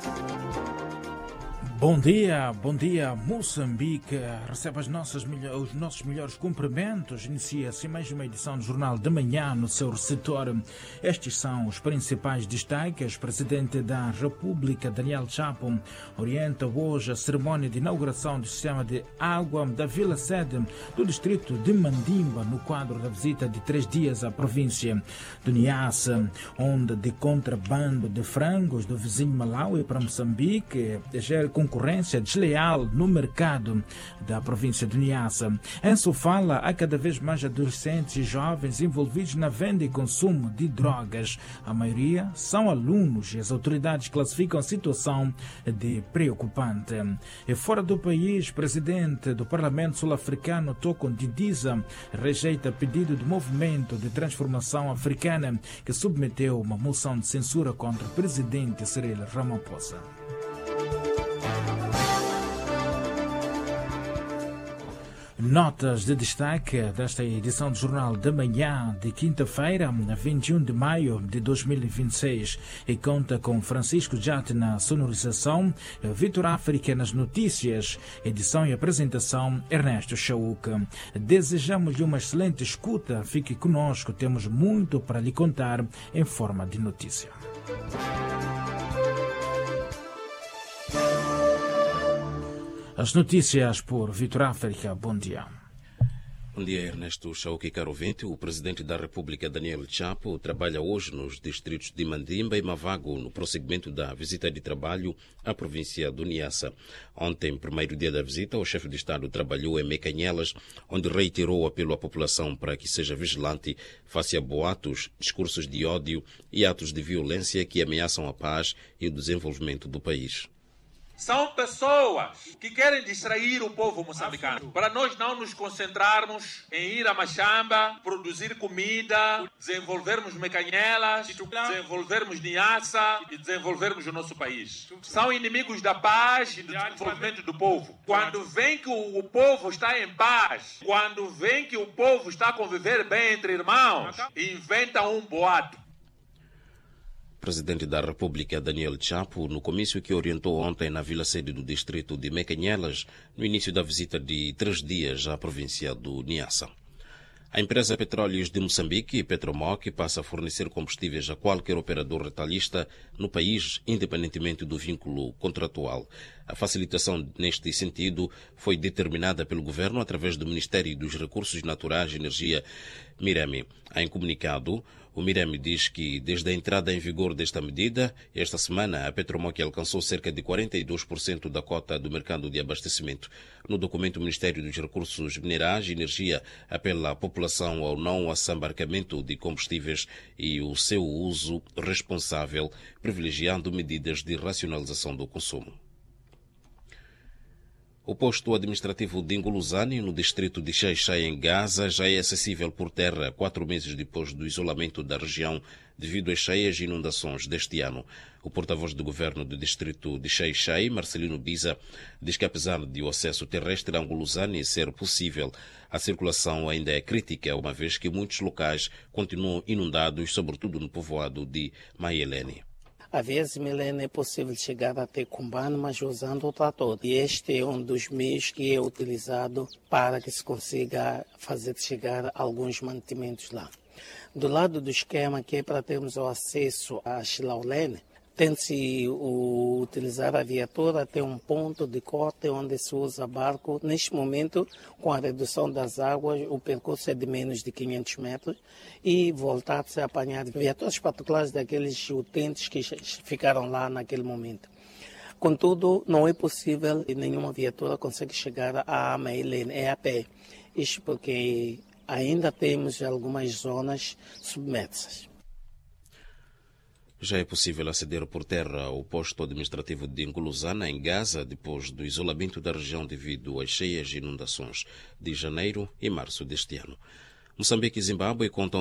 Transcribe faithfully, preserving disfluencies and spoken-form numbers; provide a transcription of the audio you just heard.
Bom dia, bom dia, Moçambique. Recebe as nossas, os nossos melhores cumprimentos. Inicia-se mais uma edição do Jornal da Manhã no seu receptor. Estes são os principais destaques. O Presidente da República, Daniel Chapo, orienta hoje a cerimônia de inauguração do sistema de água da Vila Sede do distrito de Mandimba, no quadro da visita de três dias à província do Niassa, onde de contrabando de frangos do vizinho Malawi para Moçambique gera concorrência desleal no mercado da província do Niassa. Em Sofala, há cada vez mais adolescentes e jovens envolvidos na venda e consumo de drogas. A maioria são alunos e as autoridades classificam a situação de preocupante. E fora do país, o presidente do Parlamento Sul-Africano, Toko Didiza, rejeita pedido do Movimento de Transformação Africana, que submeteu uma moção de censura contra o presidente Cyril Ramaphosa. Notas de destaque desta edição do Jornal da Manhã de quinta-feira, vinte e um de maio de dois mil e vinte e seis, e conta com Francisco Jate na sonorização, Vitor África nas notícias, edição e apresentação Ernesto Chauca. Desejamos-lhe uma excelente escuta, fique conosco, temos muito para lhe contar em forma de notícia. As notícias por Vitor África. Bom dia. Bom dia, Ernesto Chauque, caro ouvinte. O presidente da República, Daniel Chapo, trabalha hoje nos distritos de Mandimba e Mavago, no prosseguimento da visita de trabalho à província do Niassa. Ontem, primeiro dia da visita, o chefe de Estado trabalhou em Mecanhelas, onde reiterou o apelo à população para que seja vigilante face a boatos, discursos de ódio e atos de violência que ameaçam a paz e o desenvolvimento do país. São pessoas que querem distrair o povo moçambicano, para nós não nos concentrarmos em ir a Machamba, produzir comida, desenvolvermos Mecanhelas, desenvolvermos Niassa e desenvolvermos o nosso país. São inimigos da paz e do desenvolvimento do povo. Quando vem que o povo está em paz, quando vem que o povo está a conviver bem entre irmãos, inventam um boato. Presidente da República, Daniel Chapo, no comício que orientou ontem na vila-sede do distrito de Mecanhelas, no início da visita de três dias à província do Niassa. A empresa Petróleos de Moçambique, Petromoc, passa a fornecer combustíveis a qualquer operador retalhista no país, independentemente do vínculo contratual. A facilitação neste sentido foi determinada pelo governo através do Ministério dos Recursos Naturais e Energia, MIREMI. Em comunicado, o MIREMI diz que, desde a entrada em vigor desta medida, esta semana a Petromoc alcançou cerca de quarenta e dois por cento da cota do mercado de abastecimento. No documento, o Ministério dos Recursos Minerais e Energia apela à população ao não assambarcamento de combustíveis e o seu uso responsável, privilegiando medidas de racionalização do consumo. O posto administrativo de Nguluzane, no distrito de Xai-Xai, em Gaza, já é acessível por terra quatro meses depois do isolamento da região devido às cheias e inundações deste ano. O porta-voz do governo do distrito de Xai-Xai, Marcelino Biza, diz que apesar de o acesso terrestre a Nguluzane ser possível, a circulação ainda é crítica, uma vez que muitos locais continuam inundados, sobretudo no povoado de Maielene. Às vezes, Milene, é possível chegar até Cumbano, mas usando o trator. E este é um dos meios que é utilizado para que se consiga fazer chegar alguns mantimentos lá. Do lado do esquema, que é para termos o acesso a Xilaulene, tem-se utilizar a viatura até um ponto de corte onde se usa barco. Neste momento, com a redução das águas, o percurso é de menos de quinhentos metros e voltar-se a apanhar viaturas particulares daqueles utentes que ficaram lá naquele momento. Contudo, não é possível e nenhuma viatura consegue chegar a Maielene, é a pé. Isto porque ainda temos algumas zonas submersas. Já é possível aceder por terra ao posto administrativo de Nguluzane, em Gaza, depois do isolamento da região devido às cheias e inundações de janeiro e março deste ano. Moçambique e Zimbábue contam